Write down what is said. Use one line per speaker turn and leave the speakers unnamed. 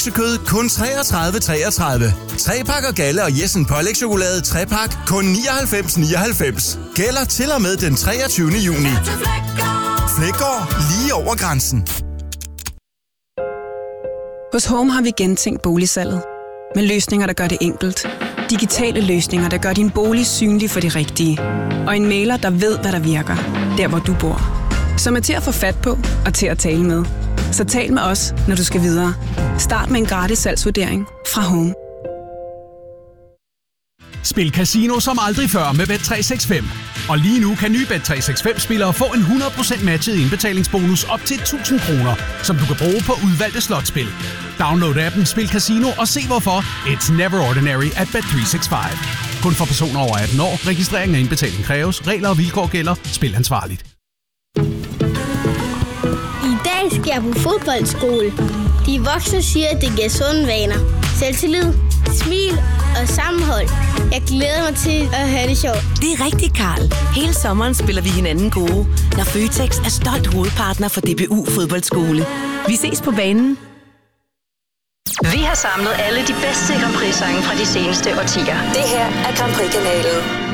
oksekød kun 33,33. 3 pakker Galle og Jessen pålægschokolade 3-pak kun 99,99. Gælder til og med den 23. juni. Flækgaard, lige over grænsen.
Hos Home har vi gentænkt boligsalget. Med løsninger, der gør det enkelt. Digitale løsninger, der gør din bolig synlig for de rigtige. Og en mailer, der ved, hvad der virker. Der, hvor du bor. Som er til at få fat på og til at tale med. Så tal med os, når du skal videre. Start med en gratis salgsvurdering fra Home.
Spil casino som aldrig før med Bet365. Og lige nu kan nye Bet365-spillere få en 100% matchet indbetalingsbonus op til 1.000 kroner, som du kan bruge på udvalgte slotspil. Download appen Spil Casino og se hvorfor it's never ordinary at Bet365. Kun for personer over 18 år. Registrering og indbetaling kræves. Regler og vilkår gælder. Spil ansvarligt.
I dag skal jeg på fodboldskole. De voksne siger, at det giver sunde vaner. Selvtillid, smil og sammenhold. Jeg glæder mig til at have det sjovt.
Det er rigtigt, Karl. Hele sommeren spiller vi hinanden gode, når Føtex er stolt hovedpartner for DBU Fodboldskole. Vi ses på banen.
Vi har samlet alle de bedste Grand Prix-sange fra de seneste årtier.
Det her er Grand Prix-kanalen.